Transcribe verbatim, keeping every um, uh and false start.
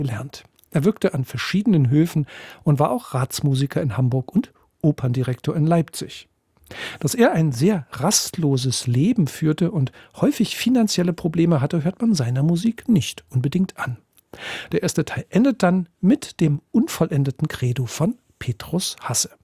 gelernt. Er wirkte an verschiedenen Höfen und war auch Ratsmusiker in Hamburg und Operndirektor in Leipzig. Dass er ein sehr rastloses Leben führte und häufig finanzielle Probleme hatte, hört man seiner Musik nicht unbedingt an. Der erste Teil endet dann mit dem unvollendeten Credo von Petrus Hasse.